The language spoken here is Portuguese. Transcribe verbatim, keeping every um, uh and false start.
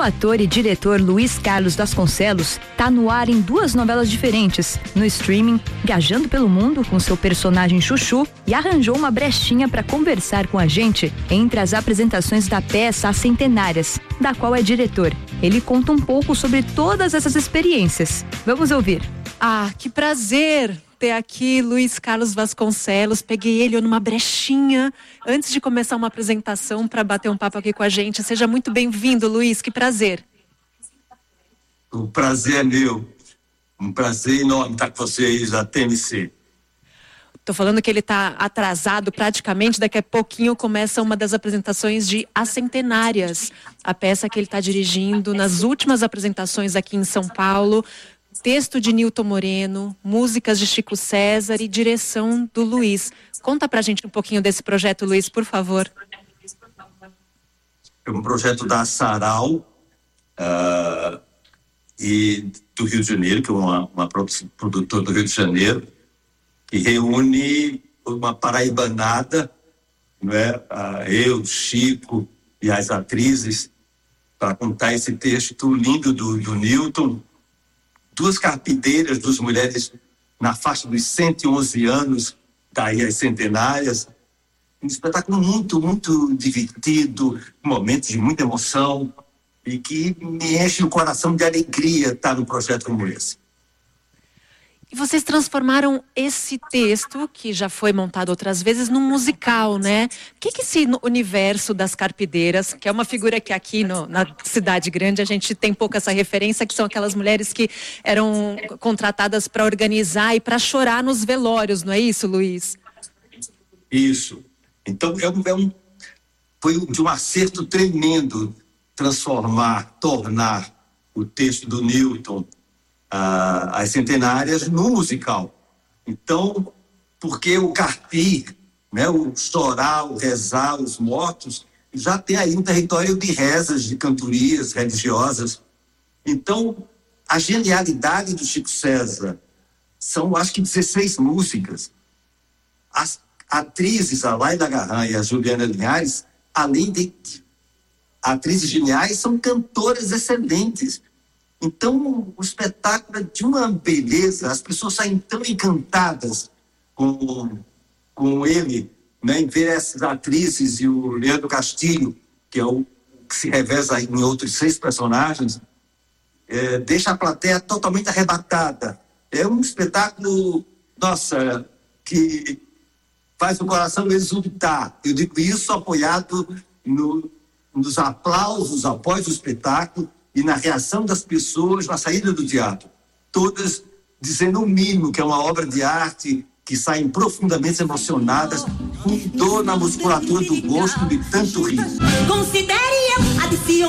O ator e diretor Luiz Carlos Vasconcelos tá no ar em duas novelas diferentes, no streaming, viajando pelo mundo com seu personagem Chuchu, e arranjou uma brechinha para conversar com a gente entre as apresentações da peça As Centenárias, da qual é diretor. Ele conta um pouco sobre todas essas experiências. Vamos ouvir. Ah, que prazer ter aqui Luiz Carlos Vasconcelos. Peguei ele numa brechinha antes de começar uma apresentação para bater um papo aqui com a gente. Seja muito bem-vindo, Luiz, que prazer. O prazer é meu. Um prazer enorme estar com vocês da T M C. Tô falando que ele tá atrasado praticamente, daqui a pouquinho começa uma das apresentações de As Centenárias, a peça que ele tá dirigindo nas últimas apresentações aqui em São Paulo. Texto de Nilton Moreno, músicas de Chico César e direção do Luiz. Conta pra gente um pouquinho desse projeto, Luiz, por favor. É um projeto da Sarau uh, e do Rio de Janeiro, que é uma, uma produtora do Rio de Janeiro, que reúne uma paraibanada, não é? Uh, eu, Chico e as atrizes, para contar esse texto lindo do, do Nilton. Duas carpinteiras, duas mulheres na faixa dos cento e onze anos, daí as centenárias. Um espetáculo muito, muito divertido, momentos de muita emoção e que me enche o coração de alegria estar num projeto como esse. E vocês transformaram esse texto, que já foi montado outras vezes, num musical, né? O que que esse universo das carpideiras, que é uma figura que aqui no, na cidade grande a gente tem pouco essa referência, que são aquelas mulheres que eram contratadas para organizar e para chorar nos velórios, não é isso, Luiz? Isso. Então, é um, é um, foi de um acerto tremendo transformar, tornar o texto do Nilton, Uh, As Centenárias, no musical. Então, porque o carpir, né, o chorar, o rezar, os mortos, já tem aí um território de rezas, de cantorias religiosas. Então, a genialidade do Chico César são, acho que, dezesseis músicas. As atrizes, a Laila Garran e a Juliana Linhares, além de atrizes geniais, são cantoras excelentes. Então, o espetáculo é de uma beleza, as pessoas saem tão encantadas com, com ele, né, em ver essas atrizes e o Leandro Castilho, que é o que se reveza em outros seis personagens, é, deixa a plateia totalmente arrebatada. É um espetáculo, nossa, que faz o coração exultar. Eu digo isso apoiado no, nos aplausos após o espetáculo, e na reação das pessoas na saída do teatro, todas dizendo o mínimo, que é uma obra de arte, que saem profundamente emocionadas, com dor na musculatura do rosto de tanto rir. Considere eu, adicione